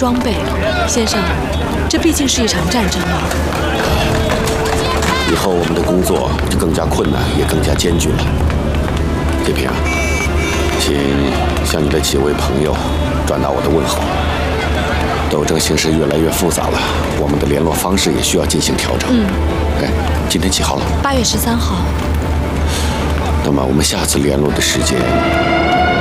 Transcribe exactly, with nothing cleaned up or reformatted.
装备。先生，这毕竟是一场战争啊！ 以后我们的工作就更加困难，也更加艰巨了。铁平啊，请向你的几位朋友转达我的问候。斗争形势越来越复杂了，我们的联络方式也需要进行调整。 嗯。 哎，今天几号了？ 八月十三号。 那么我们下次联络的时间